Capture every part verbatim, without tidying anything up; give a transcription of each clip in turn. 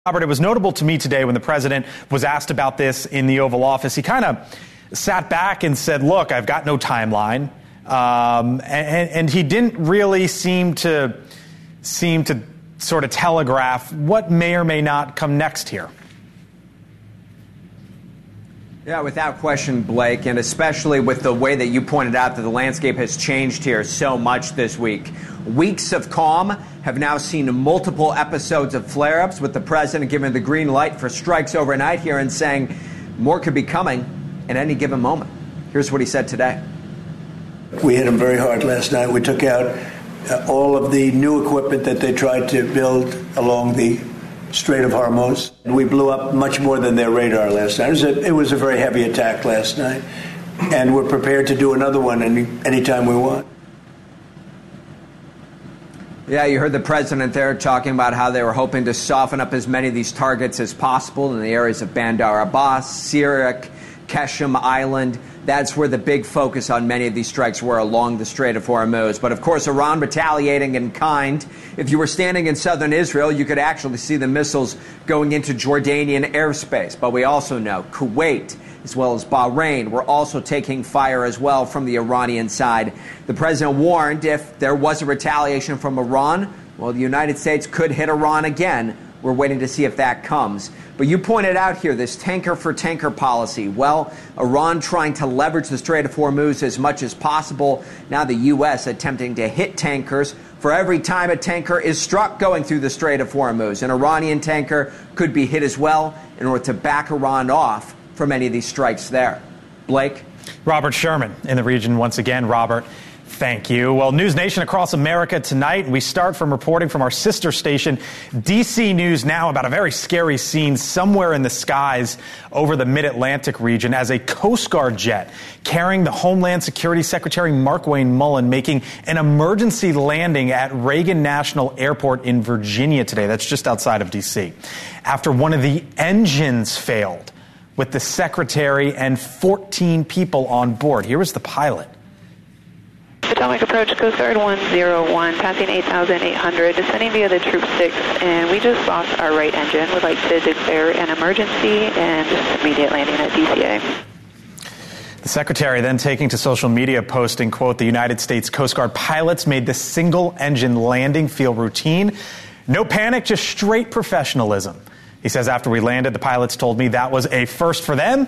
Robert, it was notable to me today when the president was asked about this in the Oval Office. He kind of sat back and said, look, I've got no timeline. Um, and, and he didn't really seem to seem to sort of telegraph what may or may not come next here. Yeah, without question, Blake, and especially with the way that you pointed out that the landscape has changed here so much this week. Weeks of calm have now seen multiple episodes of flare-ups, with the president giving the green light for strikes overnight here and saying more could be coming at any given moment. Here's what he said today. We hit them very hard last night. We took out uh, all of the new equipment that they tried to build along the Strait of Hormuz. We blew up much more than their radar last night. It was a, it was a very heavy attack last night, and we're prepared to do another one any anytime we want. Yeah, you heard the president there talking about how they were hoping to soften up as many of these targets as possible in the areas of Bandar Abbas, Sirak, Qeshm Island. That's where the big focus on many of these strikes were, along the Strait of Hormuz. But, of course, Iran retaliating in kind. If you were standing in southern Israel, you could actually see the missiles going into Jordanian airspace. But we also know Kuwait, as well as Bahrain, were also taking fire as well from the Iranian side. The president warned if there was a retaliation from Iran, well, the United States could hit Iran again. We're waiting to see if that comes. But you pointed out here this tanker-for-tanker policy. Well, Iran trying to leverage the Strait of Hormuz as much as possible. Now the U S attempting to hit tankers. For every time a tanker is struck going through the Strait of Hormuz, an Iranian tanker could be hit as well in order to back Iran off from any of these strikes there. Blake? Robert Sherman in the region once again. Robert, thank you. Well, News Nation across America tonight. We start from reporting from our sister station, D C News Now, about a very scary scene somewhere in the skies over the Mid-Atlantic region as a Coast Guard jet carrying the Homeland Security Secretary Markwayne Mullin making an emergency landing at Reagan National Airport in Virginia today. That's just outside of D C. After one of the engines failed with the secretary and fourteen people on board. Here was the pilot. Potomac approach, Coast Guard one zero one, passing eight thousand eight hundred, descending via the Troop six, and we just lost our right engine. Would like to declare an emergency and just immediate landing at D C A. The secretary then taking to social media, posting, quote, the United States Coast Guard pilots made the single-engine landing feel routine. No panic, just straight professionalism. He says, after we landed, the pilots told me that was a first for them.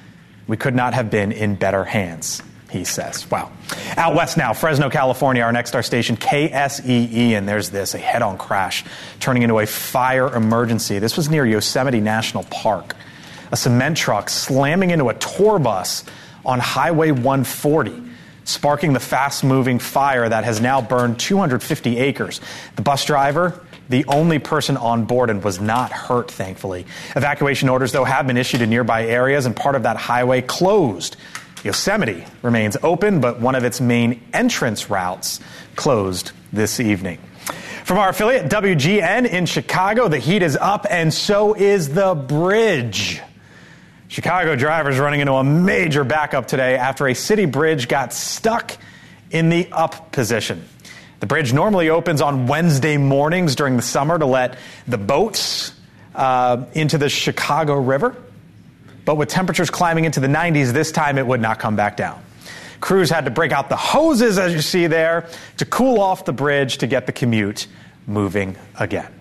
We could not have been in better hands, he says. Wow. Out west now, Fresno, California, our next star station, K S E E, and there's this, a head-on crash turning into a fire emergency. This was near Yosemite National Park. A cement truck slamming into a tour bus on Highway one forty, sparking the fast-moving fire that has now burned two hundred fifty acres. The bus driver, the only person on board, and was not hurt, thankfully. Evacuation orders, though, have been issued in nearby areas, and part of that highway closed. Yosemite remains open, but one of its main entrance routes closed this evening. From our affiliate, W G N in Chicago, the heat is up, and so is the bridge. Chicago drivers running into a major backup today after a city bridge got stuck in the up position. The bridge normally opens on Wednesday mornings during the summer to let the boats uh, into the Chicago River. But with temperatures climbing into the nineties, this time it would not come back down. Crews had to break out the hoses, as you see there, to cool off the bridge to get the commute moving again.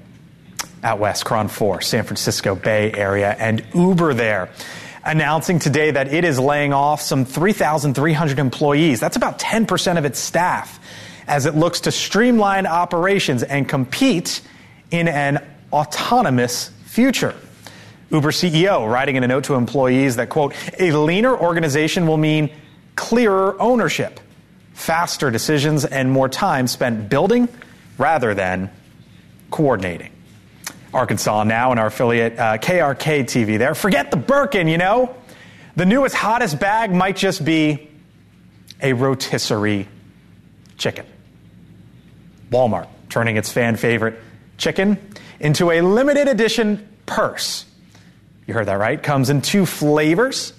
Out west, Cron four, San Francisco Bay Area, and Uber there, announcing today that it is laying off some three thousand three hundred employees. That's about ten percent of its staff, as it looks to streamline operations and compete in an autonomous future. Uber C E O writing in a note to employees that, quote, a leaner organization will mean clearer ownership, faster decisions, and more time spent building rather than coordinating. Arkansas now, and our affiliate uh, K R K T V there. Forget the Birkin, you know. The newest, hottest bag might just be a rotisserie chicken. Walmart turning its fan favorite chicken into a limited edition purse. You heard that right. Comes in two flavors,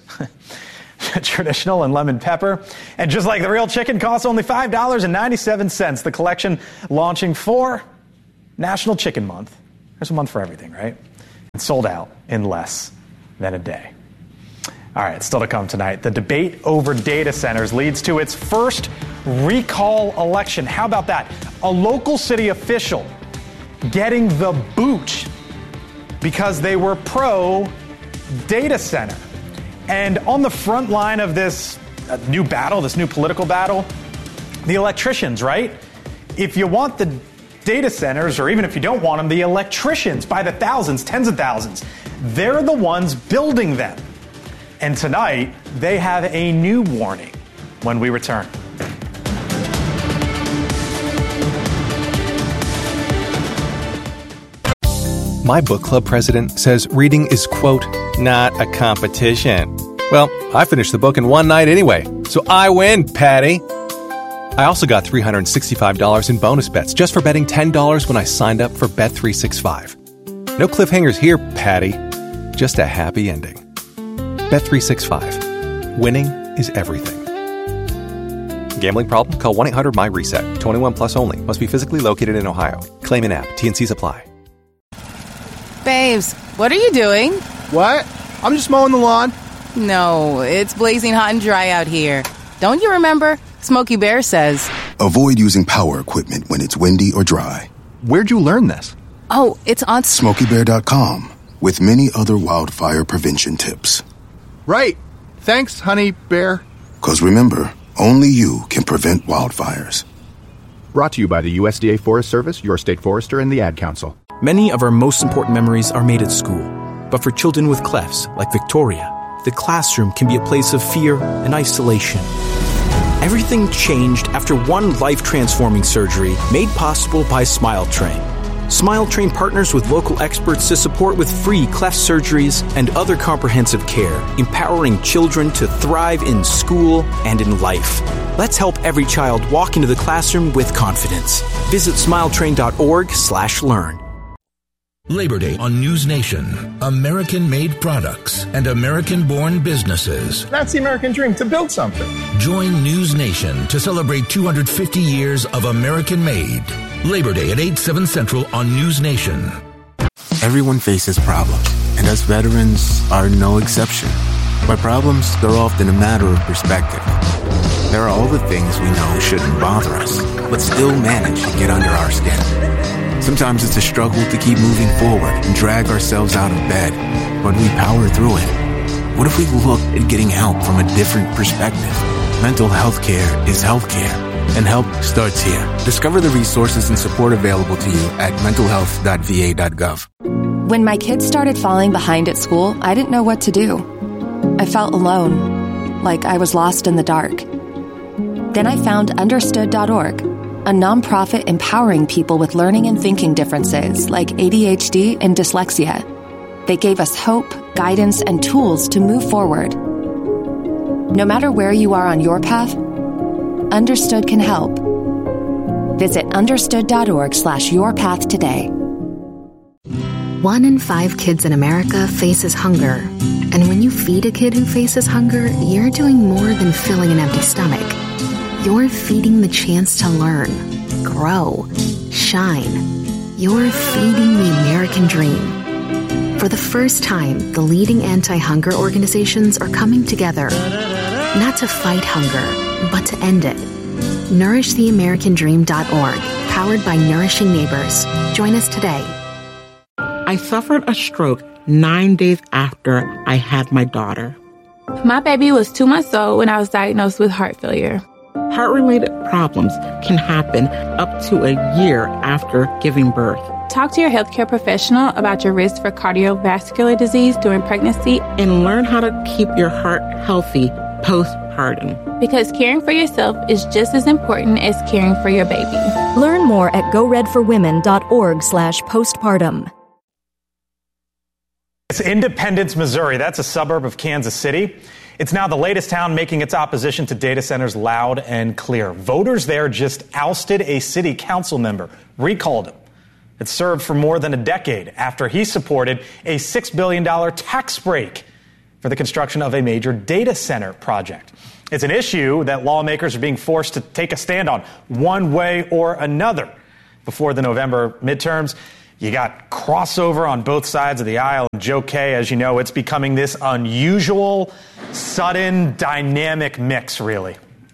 traditional and lemon pepper. And just like the real chicken, costs only five dollars and ninety-seven cents. The collection launching for National Chicken Month. There's a month for everything, right? It sold out in less than a day. All right, still to come tonight. The debate over data centers leads to its first recall election. How about that? A local city official getting the boot because they were pro data center. And on the front line of this uh, new battle, this new political battle, the electricians, right? If you want the data centers, or even if you don't want them, the electricians by the thousands, tens of thousands, they're the ones building them. And tonight, they have a new warning when we return. My book club president says reading is, quote, not a competition. Well, I finished the book in one night anyway, so I win, Patty. I also got three hundred sixty-five dollars in bonus bets just for betting ten dollars when I signed up for Bet three sixty-five. No cliffhangers here, Patty. Just a happy ending. Bet three sixty-five. Winning is everything. Gambling problem? Call one eight hundred my reset. twenty-one plus only. Must be physically located in Ohio. Claim in app. T and C's apply. Babes, what are you doing? What? I'm just mowing the lawn. No, it's blazing hot and dry out here. Don't you remember? Smokey Bear says, avoid using power equipment when it's windy or dry. Where'd you learn this? Oh, it's on Smokey Bear dot com with many other wildfire prevention tips. Right. Thanks, Honey Bear. Because remember, only you can prevent wildfires. Brought to you by the U S D A Forest Service, your state forester, and the Ad Council. Many of our most important memories are made at school. But for children with clefts, like Victoria, the classroom can be a place of fear and isolation. Everything changed after one life-transforming surgery made possible by SmileTrain. SmileTrain partners with local experts to support with free cleft surgeries and other comprehensive care, empowering children to thrive in school and in life. Let's help every child walk into the classroom with confidence. Visit smiletrain.org slash learn. Labor Day on News Nation. American-made products and American-born businesses. That's the American dream, to build something. Join News Nation to celebrate two hundred fifty years of American-made. Labor Day at eight, seven Central on News Nation. Everyone faces problems, and us veterans are no exception. By problems, they're often a matter of perspective. There are all the things we know shouldn't bother us, but still manage to get under our skin. Sometimes it's a struggle to keep moving forward and drag ourselves out of bed, but we power through it. What if we looked at getting help from a different perspective? Mental health care is health care, and help starts here. Discover the resources and support available to you at mental health dot v a dot gov. When my kids started falling behind at school, I didn't know what to do. I felt alone, like I was lost in the dark. Then I found understood dot org, a nonprofit empowering people with learning and thinking differences like A D H D and dyslexia. They gave us hope, guidance, and tools to move forward. No matter where you are on your path, Understood can help. Visit understood dot org slash your path today. One in five kids in America faces hunger. And when you feed a kid who faces hunger, you're doing more than filling an empty stomach. You're feeding the chance to learn, grow, shine. You're feeding the American dream. For the first time, the leading anti-hunger organizations are coming together, not to fight hunger, but to end it. nourish the american dream dot org, powered by Nourishing Neighbors. Join us today. I suffered a stroke nine days after I had my daughter. My baby was two months old when I was diagnosed with heart failure. Heart-related problems can happen up to a year after giving birth. Talk to your healthcare professional about your risk for cardiovascular disease during pregnancy and learn how to keep your heart healthy postpartum. Because caring for yourself is just as important as caring for your baby. Learn more at go red for women dot org slash postpartum. It's Independence, Missouri. That's a suburb of Kansas City. It's now the latest town making its opposition to data centers loud and clear. Voters there just ousted a city council member, recalled him. It served for more than a decade after he supported a six billion dollars tax break for the construction of a major data center project. It's an issue that lawmakers are being forced to take a stand on one way or another before the November midterms. You got crossover on both sides of the aisle. Joe Kay, as you know, it's becoming this unusual, sudden, dynamic mix, really.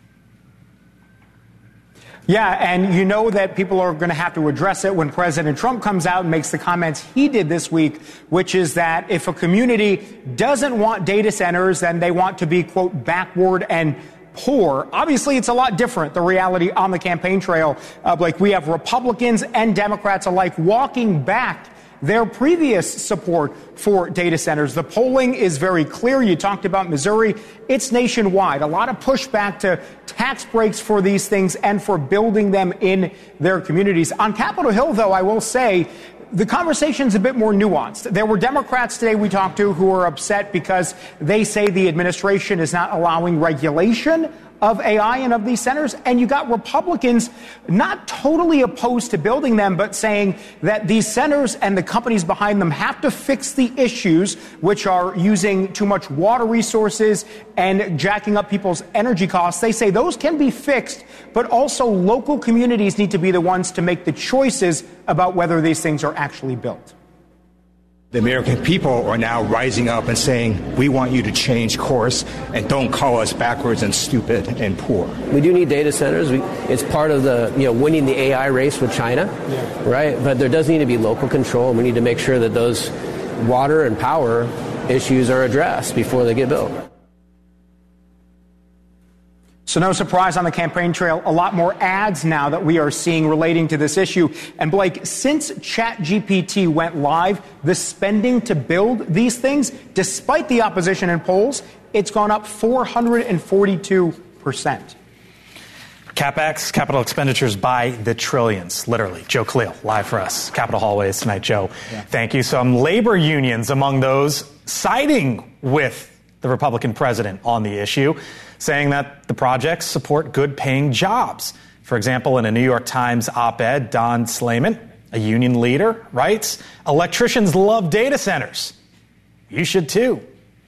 Yeah, and you know that people are going to have to address it when President Trump comes out and makes the comments he did this week, which is that if a community doesn't want data centers, then they want to be, quote, backward and poor. Obviously, it's a lot different, the reality on the campaign trail. Uh, like we have Republicans and Democrats alike walking back their previous support for data centers. The polling is very clear. You talked about Missouri. It's nationwide. A lot of pushback to tax breaks for these things and for building them in their communities. On Capitol Hill, though, I will say the conversation's a bit more nuanced. There were Democrats today we talked to who are upset because they say the administration is not allowing regulation of A I and of these centers. And you got Republicans not totally opposed to building them, but saying that these centers and the companies behind them have to fix the issues, which are using too much water resources and jacking up people's energy costs. They say those can be fixed, but also local communities need to be the ones to make the choices about whether these things are actually built. The American people are now rising up and saying, we want you to change course and don't call us backwards and stupid and poor. We do need data centers. We, it's part of the, you know, winning the A I race with China, yeah. right? But there does need to be local control, and we need to make sure that those water and power issues are addressed before they get built. So no surprise on the campaign trail, a lot more ads now that we are seeing relating to this issue. And Blake, since ChatGPT went live, the spending to build these things, despite the opposition in polls, it's gone up four hundred forty-two percent. CapEx, capital expenditures by the trillions, literally. Joe Khalil, live for us. Capitol hallways tonight, Joe. Yeah. Thank you. Some labor unions among those siding with the Republican president on the issue, saying that the projects support good-paying jobs. For example, in a New York Times op-ed, Don Slayman, a union leader, writes, "Electricians love data centers. You should too."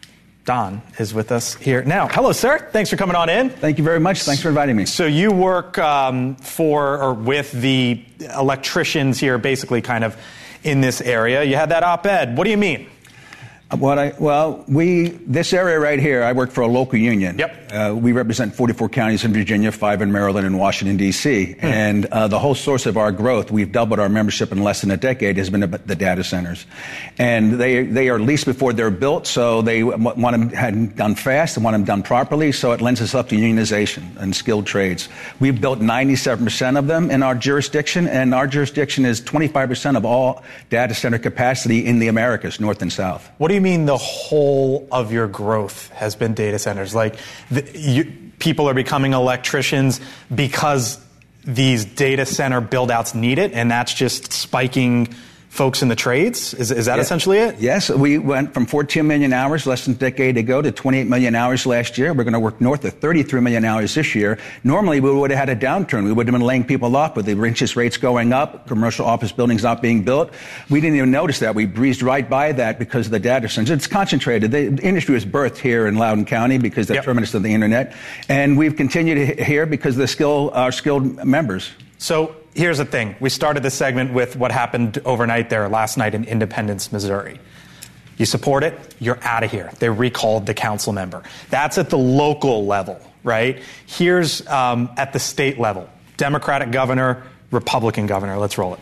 Don is with us here now. Hello, sir. Thanks for coming on in. Thank you very much. Thanks for inviting me. So you work um, for or with the electricians here, basically kind of in this area. You had that op-ed. What do you mean? What I, well, we, this area right here, I work for a local union. Yep. Uh, we represent forty-four counties in Virginia, five in Maryland, and Washington, D C Hmm. And uh, the whole source of our growth, we've doubled our membership in less than a decade, has been the data centers. And they they are leased before they're built, so they want them had done fast and want them done properly, so it lends itself to unionization and skilled trades. We've built ninety-seven percent of them in our jurisdiction, and our jurisdiction is twenty-five percent of all data center capacity in the Americas, north and south. What do you mean the whole of your growth has been data centers? Like, the, you, people are becoming electricians because these data center build-outs need it, and that's just spiking folks in the trades? Is, is that yeah. essentially it? Yes. We went from fourteen million hours less than a decade ago to twenty-eight million hours last year. We're going to work north of thirty-three million hours this year. Normally, we would have had a downturn. We would have been laying people off with the interest rates going up, commercial office buildings not being built. We didn't even notice that. We breezed right by that because of the data centers. It's concentrated. The industry was birthed here in Loudoun County because the yep. terminus of the internet. And we've continued here because of the skill, our skilled members. So here's the thing. We started this segment with what happened overnight there last night in Independence, Missouri. You support it, you're out of here. They recalled the council member. That's at the local level, right? Here's um, at the state level. Democratic governor, Republican governor. Let's roll it.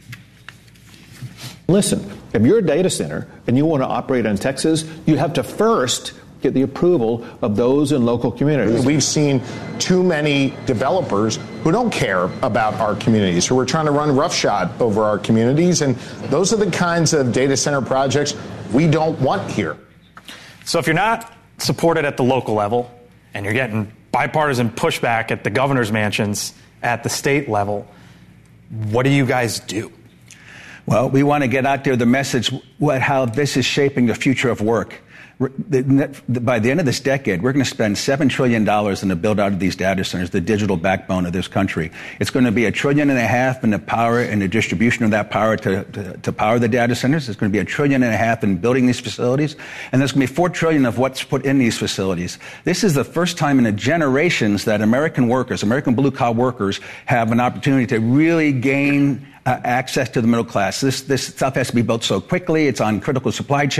Listen, if you're a data center and you want to operate in Texas, you have to first get the approval of those in local communities. We've seen too many developers who don't care about our communities, who are trying to run roughshod over our communities, and those are the kinds of data center projects we don't want here. So if you're not supported at the local level and you're getting bipartisan pushback at the governor's mansions at the state level, what do you guys do? Well, we want to get out there the message, what, how this is shaping the future of work. By the end of this decade, we're going to spend seven trillion dollars in the build-out of these data centers, the digital backbone of this country. It's going to be a trillion and a half in the power and the distribution of that power to, to, to power the data centers. It's going to be a trillion and a half in building these facilities. And there's going to be four trillion of what's put in these facilities. This is the first time in the generations that American workers, American blue-collar workers, have an opportunity to really gain uh, access to the middle class. This this stuff has to be built so quickly. It's on critical supply chains.